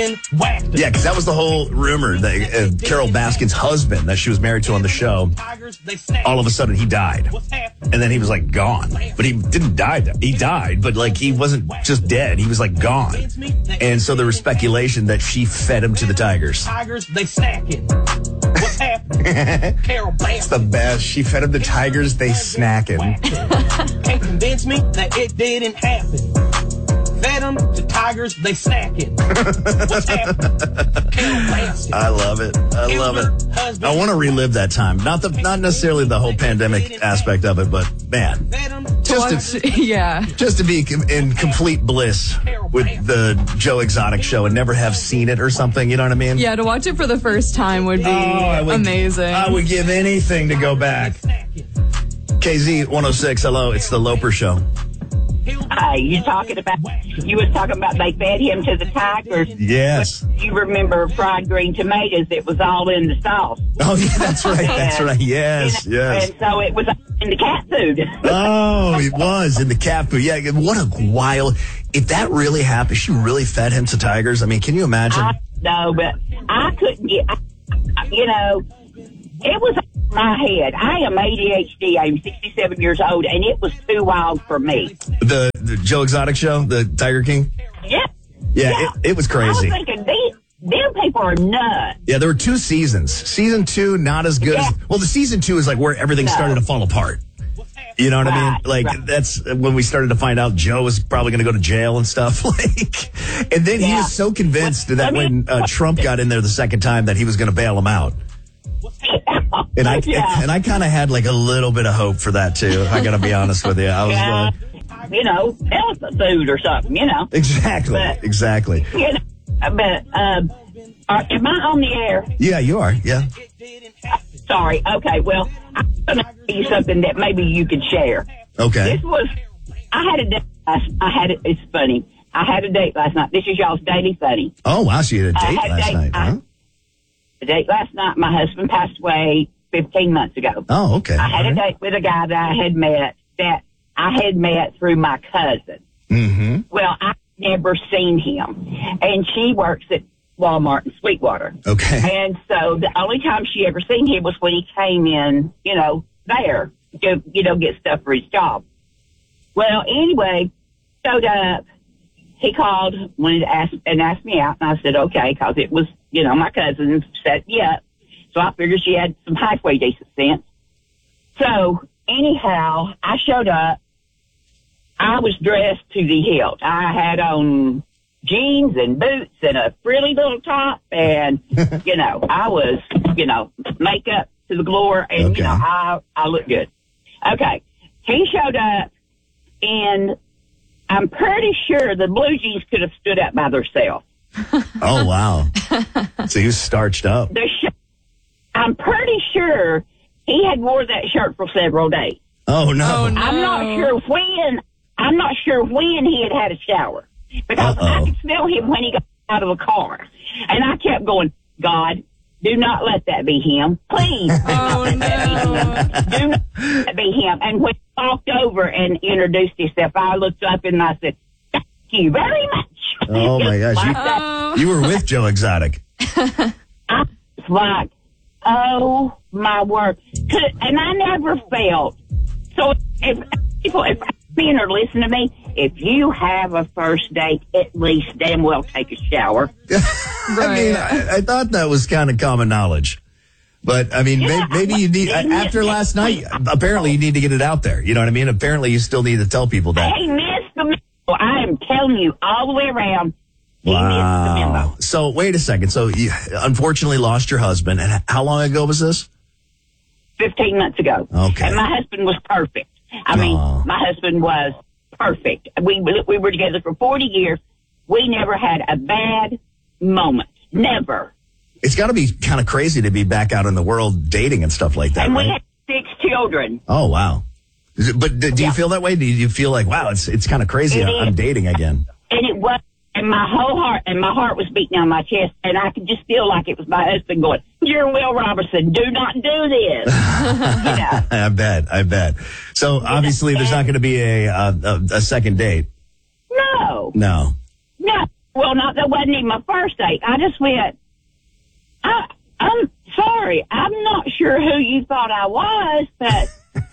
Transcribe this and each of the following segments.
Yeah, because that was the whole rumor that Carol Baskin's husband that she was married to on the show, all of a sudden he died. And then he was like gone. But he didn't die. He died, but like he wasn't just dead. He was like gone. And so there was speculation that she fed him to the tigers. They snacking. What's happening? Carol Baskin. It's the best. She fed him the tigers, they snacking. Can't convince me that it didn't happen. Fed them to tigers, they snacking. What's happening? Carol Baskin. I love it. I love it. I want to relive that time. Not necessarily the whole pandemic aspect of it, but man, just to be in complete bliss with the Joe Exotic show and never have seen it or something. You know what I mean? Yeah, to watch it for the first time would be amazing. I would give anything to go back. KZ 106. Hello, it's the Loper Show. You was talking about they fed him to the tigers. Yes. You remember fried green tomatoes? It was all in the sauce. Oh, yeah, that's right. That's right. Yes, yes. And so it was in the cat food. Oh, it was in the cat food. Yeah, what a wild. If that really happened, she really fed him to tigers. I mean, can you imagine? No, but I couldn't get, it was in my head. I am ADHD. I'm 67 years old, and it was too wild for me. The Joe Exotic show, the Tiger King? Yeah. Yeah. It was crazy. I was thinking, them people are nuts. Yeah, there were 2 seasons. Season 2, not as good as... Well, the season 2 is like where everything started to fall apart. You know what I mean? Like, that's when we started to find out Joe was probably going to go to jail and stuff. And then he was so convinced that when Trump got in there the second time that he was going to bail him out. And I kind of had like a little bit of hope for that too. I got to be honest with you. I was, elephant food or something. Exactly. But am I on the air? Yeah, you are. Yeah. Sorry. Okay. Well, I'm going to tell you something that maybe you could share. Okay. I had a date. It's funny. I had a date last night. This is y'all's Daily Funny. Oh, wow. So you had a date last night, huh? The date last night, my husband passed away 15 months ago. Oh, okay. I had a date with a guy that I had met through my cousin. Mm-hmm. Well, I've never seen him. And she works at Walmart in Sweetwater. Okay. And so the only time she ever seen him was when he came in, there to, get stuff for his job. Well, anyway, showed up. He called, wanted to ask me out, and I said, okay, because it was, my cousin set me up. So I figured she had some halfway decent sense. So anyhow, I showed up. I was dressed to the hilt. I had on jeans and boots and a frilly little top, and, I was, makeup to the glory, and, I looked good. Okay. He showed up, and I'm pretty sure the blue jeans could have stood up by themselves. Oh, wow. So he was starched up. I'm pretty sure he had wore that shirt for several days. Oh, no. I'm not sure when he had a shower. Because I could smell him when he got out of the car. And I kept going, God, do not let that be him. Please. Do not let that be him. And when he walked over and introduced himself, I looked up and I said, thank you very much. Oh, my gosh. You were with Joe Exotic. I was like, oh, my word. And I never felt. So if men are listening to me, if you have a first date, at least damn well take a shower. I mean, I thought that was kind of common knowledge. But, I mean, maybe you need, after last night, apparently you need to get it out there. You know what I mean? Apparently you still need to tell people that. Hey, missed the memo. I am telling you all the way around. Wow. Missed the memo. So, wait a second. So, you unfortunately lost your husband. And how long ago was this? 15 months ago. Okay. And my husband was perfect. I mean, my husband was perfect. We were together for 40 years. We never had a bad moment. Never. It's got to be kind of crazy to be back out in the world dating and stuff like that, and right? we had 6 children. Oh, wow. But do you feel that way? Do you feel like, wow, it's kind of crazy I'm dating again? And it was, and my heart was beating on my chest, and I could just feel like it was my husband going, "Dear Will Robertson, do not do this." I bet. So obviously there's not going to be a second date. No. well, that wasn't even my first date. I just went, I'm sorry. I'm not sure who you thought I was, but.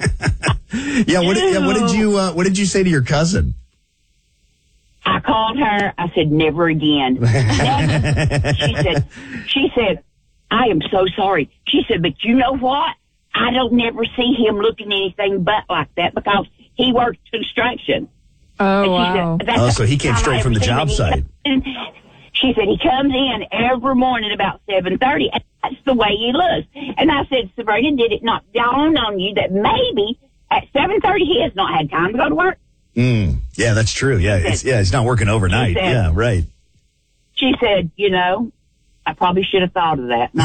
What did you say to your cousin? I called her. I said, never again. She said, I am so sorry. She said, but you know what? I don't never see him looking anything but like that because he works construction. Oh, wow. Said, so he came straight from the job site. She said, he comes in every morning about 7:30, and that's the way he looks. And I said, Sabrina, did it not dawn on you that maybe at 7:30 he has not had time to go to work? Yeah, that's true. Yeah, he's not working overnight. Said, yeah, right. She said, I probably should have thought of that.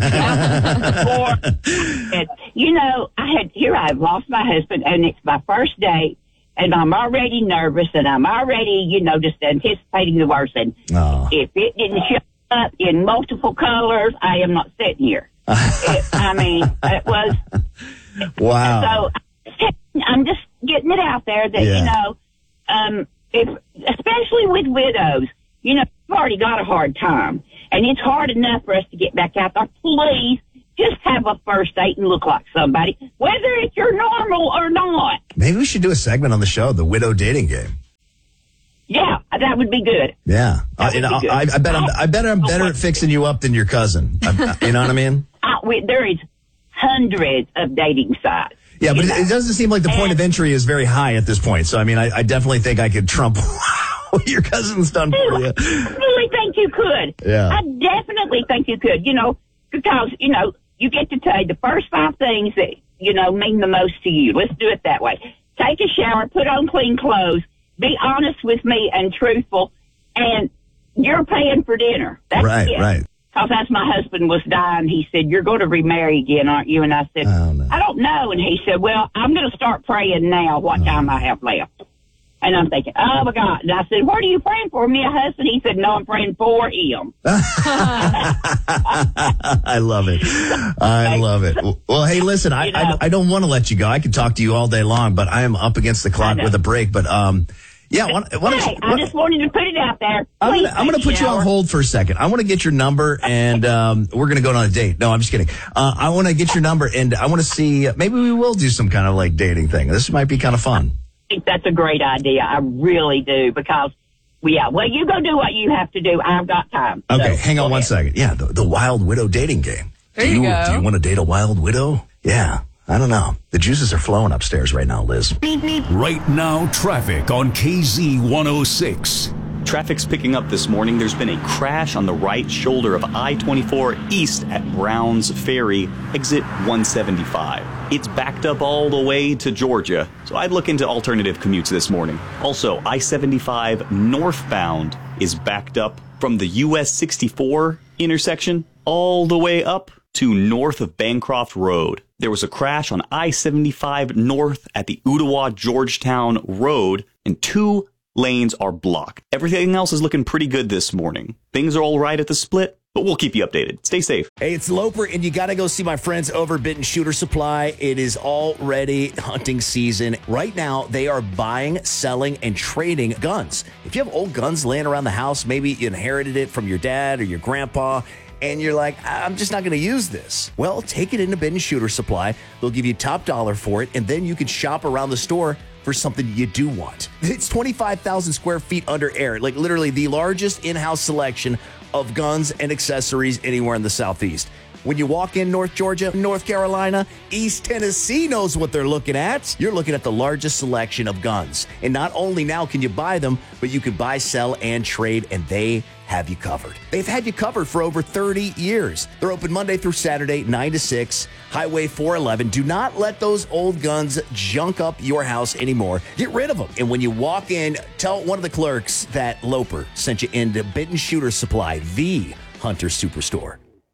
I've lost my husband, and it's my first date, and I'm already nervous, and I'm already, just anticipating the worst. And if it didn't show up in multiple colors, I am not sitting here. It was. Wow. So I'm just getting it out there that, especially with widows, you've already got a hard time. And it's hard enough for us to get back out there. Please just have a first date and look like somebody, whether it's your normal or not. Maybe we should do a segment on the show, the widow dating game. Yeah, that would be good. Yeah. I bet I'm better at fixing you up than your cousin. You know what I mean? There is hundreds of dating sites. Yeah, but it doesn't seem like the point of entry is very high at this point. So, I definitely think I could trump what your cousin's done for you. I really think you could. Yeah. I definitely think you could, because, you get to tell the first 5 things that, mean the most to you. Let's do it that way. Take a shower, put on clean clothes, be honest with me and truthful, and you're paying for dinner. That's it. Right. Because as my husband was dying, he said, you're going to remarry again, aren't you? And I said, no. I don't know. And he said, well, I'm going to start praying now what time I have left. And I'm thinking, oh, my God. And I said, what are you praying for, me, a husband? He said, no, I'm praying for him. I love it. I love it. Well, hey, listen, I don't want to let you go. I could talk to you all day long, but I am up against the clock with a break. But, I just wanted to put it out there. I'm going to put you on hold for a second. I want to get your number, and we're going to go on a date. No, I'm just kidding. I want to get your number, and I want to see, maybe we will do some kind of dating thing. This might be kind of fun. I think that's a great idea. I really do, because, you go do what you have to do. I've got time. Okay, hang on one second. Yeah, the Wild Widow dating game. There you go. Do you want to date a wild widow? Yeah, I don't know. The juices are flowing upstairs right now, Liz. Right now, traffic on KZ 106. Traffic's picking up this morning. There's been a crash on the right shoulder of I-24 east at Browns Ferry, exit 175. It's backed up all the way to Georgia, so I'd look into alternative commutes this morning. Also, I-75 northbound is backed up from the US 64 intersection all the way up to north of Bancroft Road. There was a crash on I-75 north at the Ottawa-Georgetown Road, and 2 lanes are blocked. Everything else is looking pretty good this morning. Things are all right at the split, but we'll keep you updated. Stay safe. Hey, it's Loper, and you got to go see my friends over at Benton Shooter Supply. It is already hunting season. Right now, they are buying, selling, and trading guns. If you have old guns laying around the house, maybe you inherited it from your dad or your grandpa, and you're like, I'm just not going to use this. Well, take it into Benton Shooter Supply. They'll give you top dollar for it, and then you can shop around the store for something you do want. It's 25,000 square feet under air, literally the largest in-house selection of guns and accessories anywhere in the Southeast. When you walk in North Georgia, North Carolina, East Tennessee knows what they're looking at. You're looking at the largest selection of guns. And not only now can you buy them, but you can buy, sell, and trade, and they have you covered. They've had you covered for over 30 years. They're open Monday through Saturday, 9 to 6, Highway 411. Do not let those old guns junk up your house anymore. Get rid of them. And when you walk in, tell one of the clerks that Loper sent you into Benton Shooter Supply, the Hunter Superstore.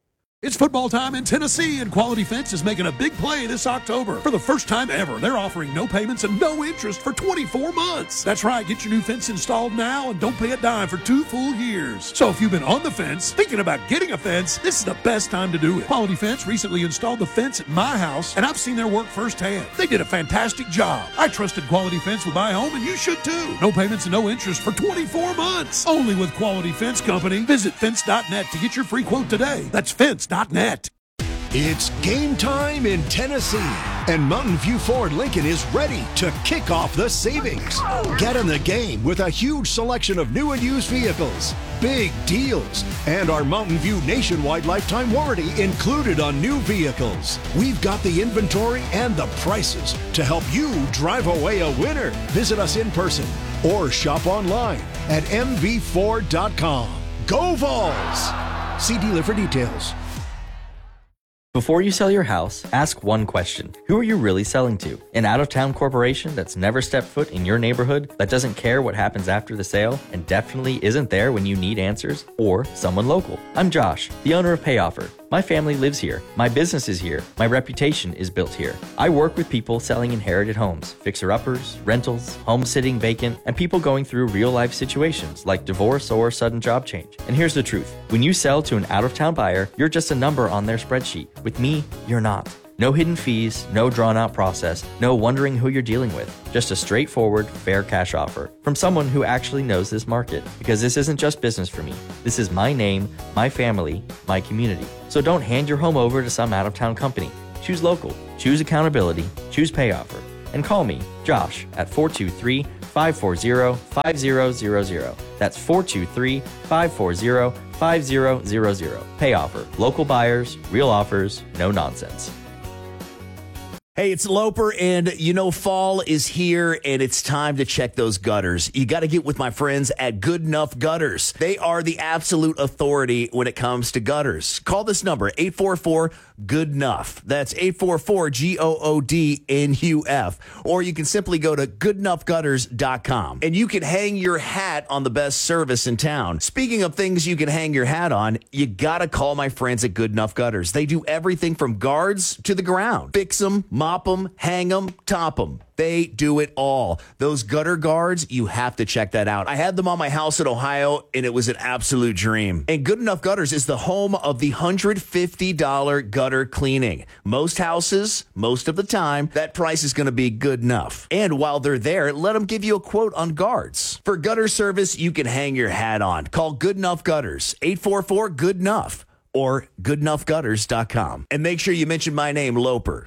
It's football time in Tennessee, and Quality Fence is making a big play this October. For the first time ever, they're offering no payments and no interest for 24 months. That's right, get your new fence installed now and don't pay a dime for 2 full years. So if you've been on the fence, thinking about getting a fence, this is the best time to do it. Quality Fence recently installed the fence at my house, and I've seen their work firsthand. They did a fantastic job. I trusted Quality Fence with my home, and you should too. No payments and no interest for 24 months. Only with Quality Fence Company. Visit fence.net to get your free quote today. That's fence.net. It's game time in Tennessee, and Mountain View Ford Lincoln is ready to kick off the savings. Get in the game with a huge selection of new and used vehicles, big deals, and our Mountain View nationwide lifetime warranty included on new vehicles. We've got the inventory and the prices to help you drive away a winner. Visit us in person or shop online at mvford.com. Go Vols! See dealer for details. Before you sell your house, ask one question. Who are you really selling to? An out-of-town corporation that's never stepped foot in your neighborhood, that doesn't care what happens after the sale, and definitely isn't there when you need answers? Or someone local? I'm Josh, the owner of PayOffer. My family lives here. My business is here. My reputation is built here. I work with people selling inherited homes, fixer-uppers, rentals, home sitting vacant, and people going through real-life situations like divorce or sudden job change. And here's the truth. When you sell to an out-of-town buyer, you're just a number on their spreadsheet. With me, you're not. No hidden fees, no drawn-out process, no wondering who you're dealing with. Just a straightforward, fair cash offer from someone who actually knows this market. Because this isn't just business for me. This is my name, my family, my community. So don't hand your home over to some out-of-town company. Choose local, choose accountability, choose PayOffer. And call me, Josh, at 423-540-5000. That's 423-540-5000. PayOffer. Local buyers, real offers, no nonsense. Hey, it's Loper, and you know fall is here, and it's time to check those gutters. You got to get with my friends at Good Enough Gutters. They are the absolute authority when it comes to gutters. Call this number, 844-GOOD-NUF. That's 844-GOODNUF. Or you can simply go to goodenoughgutters.com, and you can hang your hat on the best service in town. Speaking of things you can hang your hat on, you got to call my friends at Good Enough Gutters. They do everything from guards to the ground. Fix them, mop them, hang them, top them. They do it all. Those gutter guards, you have to check that out. I had them on my house in Ohio, and it was an absolute dream. And Good Enough Gutters is the home of the $150 gutter cleaning. Most houses, most of the time, that price is going to be good enough. And while they're there, let them give you a quote on guards. For gutter service, you can hang your hat on. Call Good Enough Gutters, 844-GOOD-NUF, or goodenoughgutters.com. And make sure you mention my name, Loper.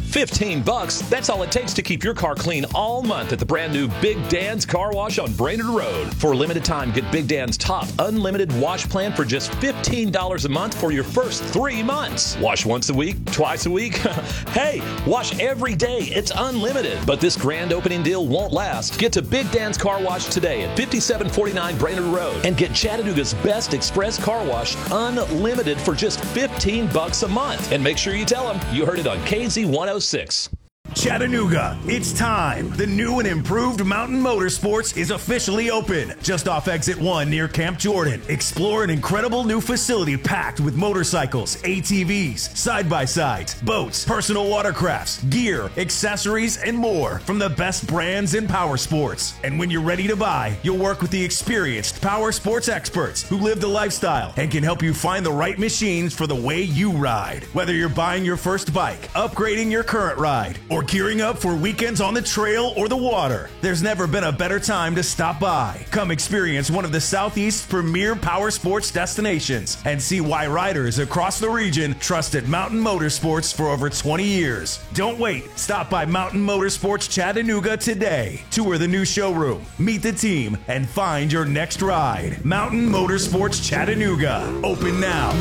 $15, that's all it takes to keep your car clean all month at the brand new Big Dan's Car Wash on Brainerd Road. For a limited time, get Big Dan's top unlimited wash plan for just $15 a month for your first 3 months. Wash once a week, twice a week. Hey, wash every day. It's unlimited. But this grand opening deal won't last. Get to Big Dan's Car Wash today at 5749 Brainerd Road and get Chattanooga's best express car wash unlimited for just $15 a month. And make sure you tell them you heard it on KZ 106. Chattanooga, it's time. The new and improved Mountain Motorsports is officially open. Just off Exit 1 near Camp Jordan. Explore an incredible new facility packed with motorcycles, ATVs, side-by-sides, boats, personal watercrafts, gear, accessories, and more from the best brands in power sports. And when you're ready to buy, you'll work with the experienced power sports experts who live the lifestyle and can help you find the right machines for the way you ride. Whether you're buying your first bike, upgrading your current ride, or gearing up for weekends on the trail or the water, there's never been a better time to stop by. Come experience one of the Southeast's premier power sports destinations and see why riders across the region trusted Mountain Motorsports for over 20 years. Don't wait. Stop by Mountain Motorsports Chattanooga today. Tour the new showroom, meet the team, and find your next ride. Mountain Motorsports Chattanooga. Open now.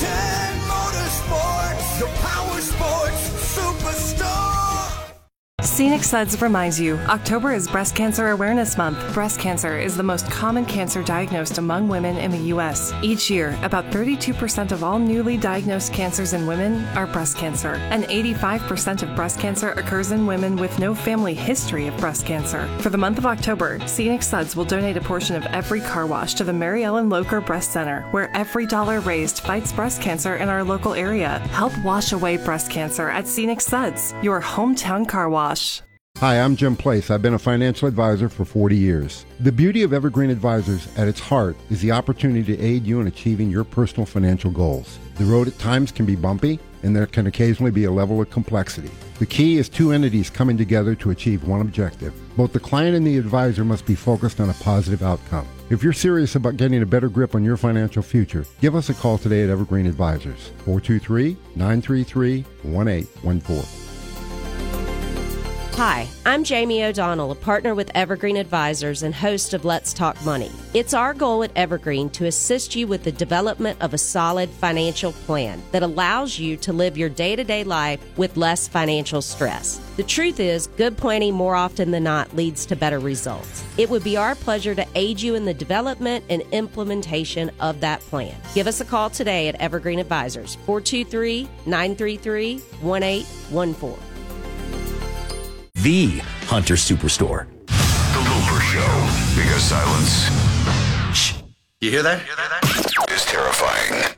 Mountain Motorsports, the power sports superstar. Scenic Suds reminds you, October is Breast Cancer Awareness Month. Breast cancer is the most common cancer diagnosed among women in the U.S. Each year, about 32% of all newly diagnosed cancers in women are breast cancer, and 85% of breast cancer occurs in women with no family history of breast cancer. For the month of October, Scenic Suds will donate a portion of every car wash to the Mary Ellen Locher Breast Center, where every dollar raised fights breast cancer in our local area. Help wash away breast cancer at Scenic Suds, your hometown car wash. Hi, I'm Jim Place. I've been a financial advisor for 40 years. The beauty of Evergreen Advisors at its heart is the opportunity to aid you in achieving your personal financial goals. The road at times can be bumpy, and there can occasionally be a level of complexity. The key is two entities coming together to achieve one objective. Both the client and the advisor must be focused on a positive outcome. If you're serious about getting a better grip on your financial future, give us a call today at Evergreen Advisors, 423-933-1814. Hi, I'm Jamie O'Donnell, a partner with Evergreen Advisors and host of Let's Talk Money. It's our goal at Evergreen to assist you with the development of a solid financial plan that allows you to live your day-to-day life with less financial stress. The truth is, good planning more often than not leads to better results. It would be our pleasure to aid you in the development and implementation of that plan. Give us a call today at Evergreen Advisors, 423-933-1814. The Hunter Superstore. The Locher Show. Because silence. Shh. You hear that? Is terrifying.